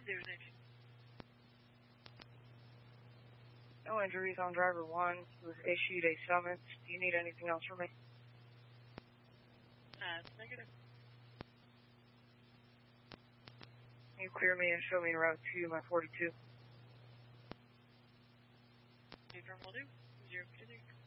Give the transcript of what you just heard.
Zero six. No injuries on driver 1. He was issued a summons. Do you need anything else from me? Negative. Can you clear me and show me route to my 42? Confirm will do. 053.